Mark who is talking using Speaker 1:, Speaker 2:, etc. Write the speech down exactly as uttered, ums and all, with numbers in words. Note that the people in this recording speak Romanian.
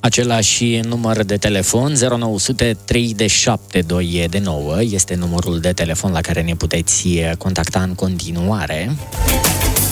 Speaker 1: Același număr de telefon, zero nouă zero zero trei de șapte doi de nouă, este numărul de telefon la care ne puteți contacta în continuare.